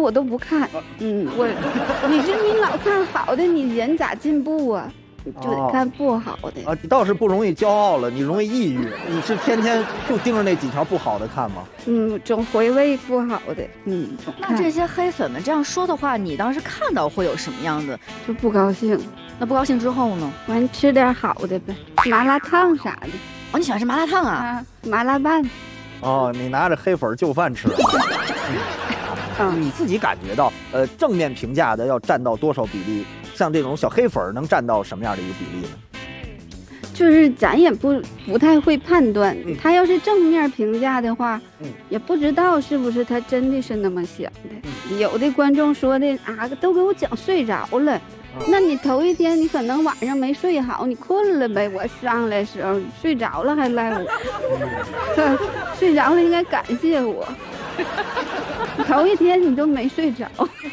我都不看。你老看好的，你人咋进步啊？就得看不好的啊。你倒是不容易骄傲了，你容易抑郁。你是天天就盯着那几条不好的看吗？ 总回味不好的。 那这些黑粉们这样说的话，你当时看到会有什么样的？ 就不高兴。 那不高兴之后呢？ 完吃点好的呗，麻辣烫啥的。 哦，你喜欢吃麻辣烫啊？ 麻辣拌。 哦，你拿着黑粉就饭吃。你自己感觉到，正面评价的要占到多少比例？像这种小黑粉能占到什么样的一个比例呢？ 就是咱也不太会判断，他要是正面评价的话，也不知道是不是他真的是那么想的。有的观众说的都给我讲睡着了，那你头一天你可能晚上没睡好，你困了呗。我上来的时候你睡着了还赖我，睡着了应该感谢我。头一天你都没睡着。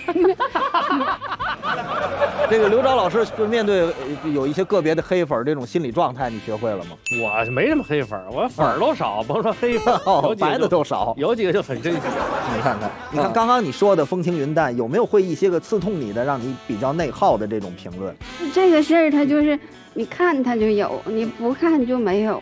这个刘钊老师就面对有一些个别的黑粉这种心理状态，你学会了吗？ 我没什么黑粉，我粉儿都少，甭说黑粉， 白的都少， 有几个就很真实。 你看刚刚你说的风轻云淡，有没有会一些个刺痛你的，让你比较内耗的这种评论？ 这个事儿它就是你看它就有，你不看就没有。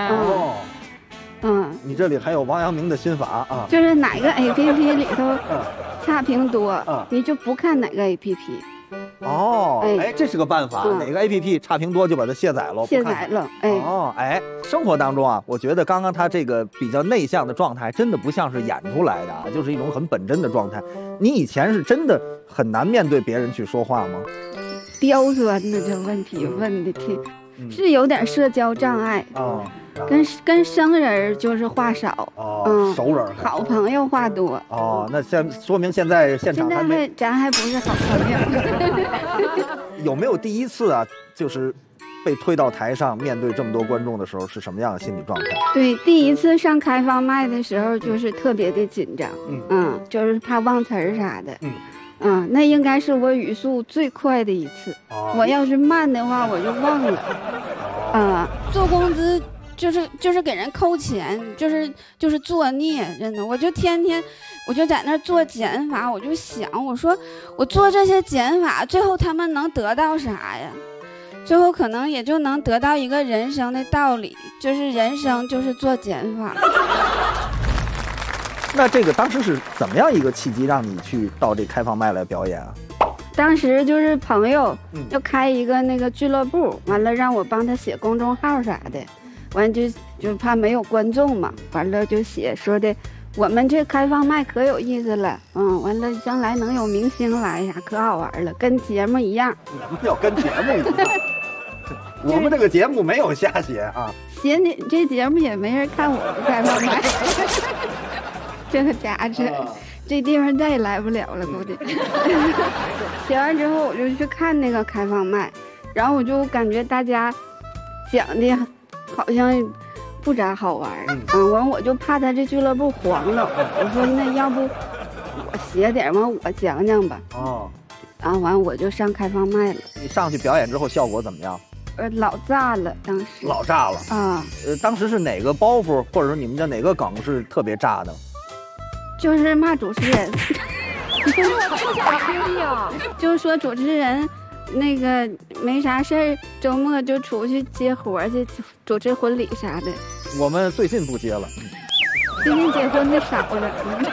你这里还有王阳明的心法啊， 就是哪个 APP 里头差评多，你就不看哪个 APP。 这是个办法，哪个 APP 差评多就把它卸载了。 卸载了， 生活当中啊，我觉得刚刚他这个比较内向的状态，真的不像是演出来的啊，就是一种很本真的状态。你以前是真的很难面对别人去说话吗？ 刁钻的这问题问的挺，是有点社交障碍跟生人就是话少熟人好朋友话多那说明现在现场咱还不是好朋友。 有没有第一次啊，就是被推到台上面对这么多观众的时候是什么样的心理状态？ 对，第一次上开放麦的时候就是特别的紧张，就是怕忘词儿啥的，那应该是我语速最快的一次。我要是慢的话我就忘了。做工资就是给人扣钱，就是作孽，真的。我就天天我就在那做减法，我就想，我说我做这些减法，最后他们能得到啥呀？最后可能也就能得到一个人生的道理，就是人生就是做减法。 那这个当时是怎么样一个契机让你去到这开放麦来表演啊？ 当时就是朋友要开一个那个俱乐部，完了让我帮他写公众号啥的，完就怕没有观众嘛，完了就写说的我们这开放麦可有意思了，完了将来能有明星来呀，可好玩了，跟节目一样。 要跟节目一样。我们这个节目没有瞎写啊， 写你这节目也没人看我们开放麦。这个家子这地方再也来不了了，估计。写完之后我就去看那个开放麦，然后我就感觉大家讲的好像不咋好玩，完我就怕他这俱乐部黄了，我说那要不我写点完我讲讲吧。完我就上开放麦了。 你上去表演之后效果怎么样？ 老炸了，当时老炸了当时是哪个包袱或者说你们的哪个梗是特别炸的？ 就是骂主持人。就是说主持人那个没啥事儿，周末就出去接活去，主持婚礼啥的。 我们最近不接了， 最近结婚的少了。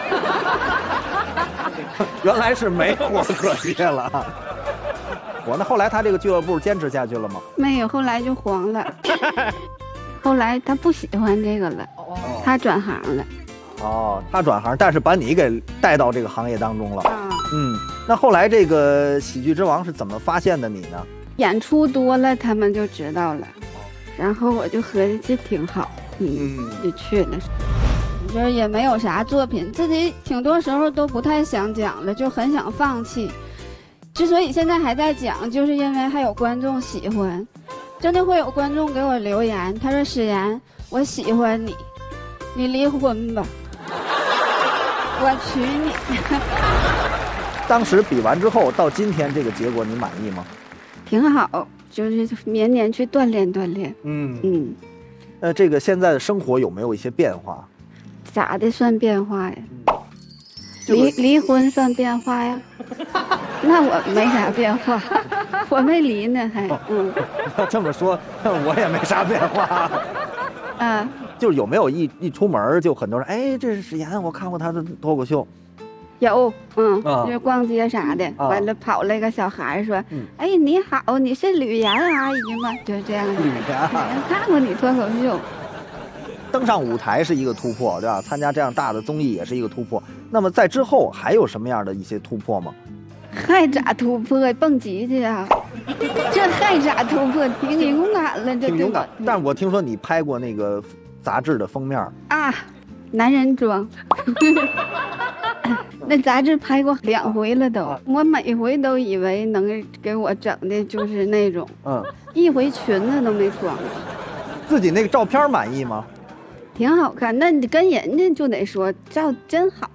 原来是没活可接了。那后来他这个俱乐部坚持下去了吗？ 没有，后来就黄了。后来他不喜欢这个了，他转行了。 他转行，但是把你给带到这个行业当中了。那后来这个喜剧之王是怎么发现的你呢？ 演出多了，他们就知道了。然后我就合计这挺好，就去了。就是也没有啥作品，自己挺多时候都不太想讲了，就很想放弃。之所以现在还在讲，就是因为还有观众喜欢，真的会有观众给我留言，他说史岩，我喜欢你，你离婚吧，我娶你。 当时比完之后到今天这个结果你满意吗？ 挺好，就是年年去锻炼锻炼。 这个现在的生活有没有一些变化？ 咋的算变化呀？ 离婚算变化呀？那我没啥变化，我没离呢还。 这么说，我也没啥变化。 啊， 就是有没有一出门就很多人，哎，这是史岩，我看过他的脱口秀。 有，就是逛街啥的，完了跑来个小孩说，哎，你好，你是吕岩阿姨吗？就这样的。 吕岩， 看过你脱口秀。 登上舞台是一个突破，对吧？参加这样大的综艺也是一个突破。那么在之后还有什么样的一些突破吗？ 还咋突破？蹦极去啊！这还咋突破？挺勇敢了，这挺勇敢。但是我听说你拍过那个杂志的封面啊，男人装。那杂志拍过2回了都，我每回都以为能给我整的就是那种，一回裙子都没穿过。 自己那个照片满意吗？ 挺好看，那你跟人家就得说照真好，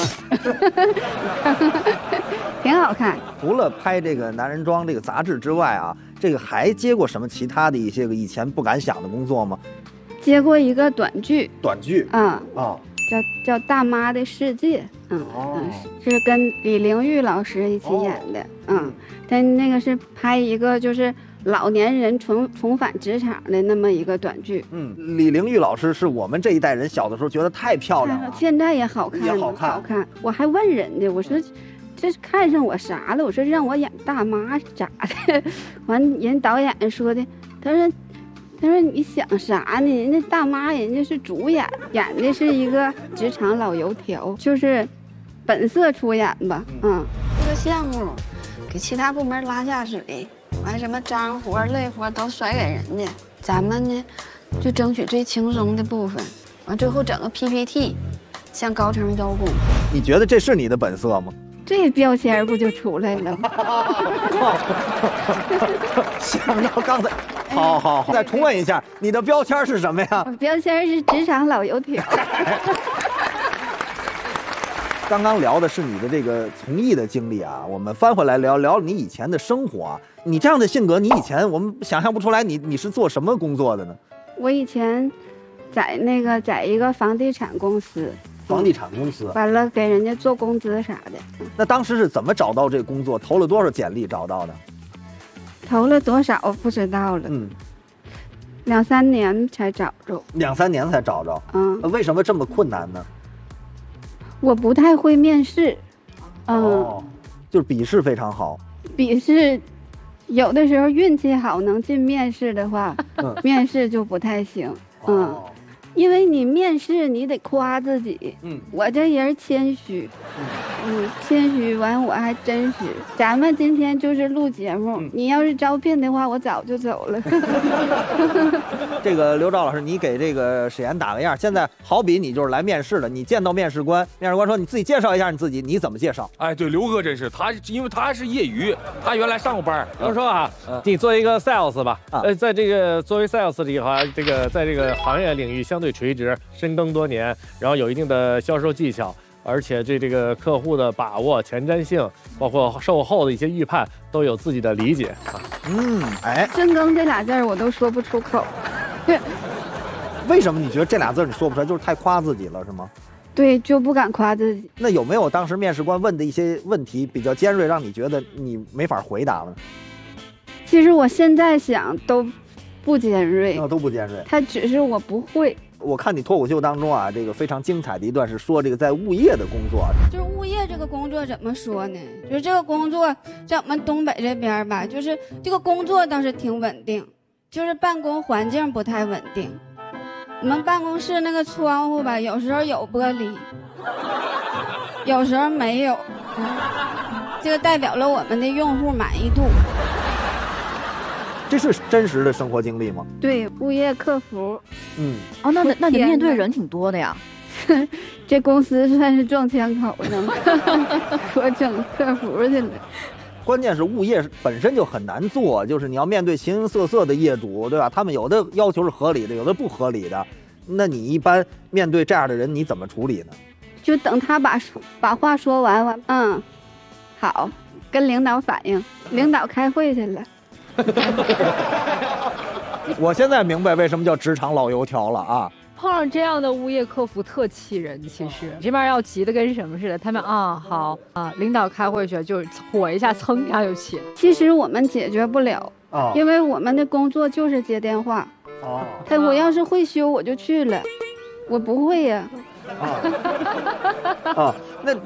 挺好看。 除了拍这个男人装这个杂志之外啊，这个还接过什么其他的一些个以前不敢想的工作吗？ 接过一个短剧。 短剧叫《大妈的世界》，是跟李玲玉老师一起演的，他那个是拍一个就是老年人重返职场的那么一个短剧。 李玲玉老师是我们这一代人小的时候觉得太漂亮了， 现在也好看， 也好看。 我还问人家，我说这是看上我啥了？我说让我演大妈咋的？完人导演说的，他说你想啥呢？人家大妈人家是主演，演的是一个职场老油条，就是本色出演吧。这个项目给其他部门拉下水，完什么脏活累活都甩给人家，咱们呢就争取最轻松的部分，完最后整个 PPT 向高层邀功。 你觉得这是你的本色吗？ 这标签不就出来了吗？ 想到刚才，好，再重问一下，你的标签是什么呀？ 标签是职场老油条。 刚刚聊的是你的这个从艺的经历啊，我们翻回来聊你以前的生活啊。你这样的性格，你以前我们想象不出来你是做什么工作的呢？ 我以前在一个房地产公司。完了给人家做工资啥的。 那当时是怎么找到这个工作？投了多少简历找到的？ 投了多少不知道了。2、3年才找着。 2、3年才找着。为什么这么困难呢？ 我不太会面试。 就是笔试非常好。 笔试有的时候运气好能进面试的话，面试就不太行。因为你面试你得夸自己，我这人谦虚，谦虚完我还真实。咱们今天就是录节目，你要是招聘的话，我早就走了。 这个刘兆老师，你给这个史岩打个样。现在好比你就是来面试的，你见到面试官，面试官说你自己介绍一下你自己，你怎么介绍？ 哎，对，刘哥真是他，因为他是业余，他原来上过班。 比如说啊，你做一个 sales 吧，在这个作为 sales 里哈，这个在这个行业领域相对垂直，深耕多年，然后有一定的销售技巧，而且对这个客户的把握、前瞻性，包括售后的一些预判，都有自己的理解啊。 深耕这俩字儿我都说不出口。 为什么你觉得这俩字你说不出来？就是太夸自己了，是吗？ 对，就不敢夸自己。 那有没有当时面试官问的一些问题比较尖锐，让你觉得你没法回答呢？ 其实我现在想都不尖锐， 都不尖锐， 他只是我不会。 我看你脱口秀当中啊，这个非常精彩的一段是说这个在物业的工作。 就是物业这个工作怎么说呢？就是这个工作在我们东北这边吧，就是这个工作倒是挺稳定，就是办公环境不太稳定。我们办公室那个窗户吧，有时候有玻璃，有时候没有，这个代表了我们的用户满意度。 这是真实的生活经历吗？ 对，物业客服。 那你面对人挺多的呀。 这公司算是撞枪口的吗？我整客服去了。 关键是物业本身就很难做，就是你要面对形形色色的业主，对吧？他们有的要求是合理的，有的不合理的。那你一般面对这样的人，你怎么处理呢？ 就等他把话说完，好，跟领导反映，领导开会去了。 我现在明白为什么叫职场老油条了啊！ 碰上这样的物业客服特气人，其实这边要急的跟什么似的，他们好领导开会去就火一下蹭一下就起。 其实我们解决不了，因为我们的工作就是接电话。我要是会修我就去了，我不会呀。 那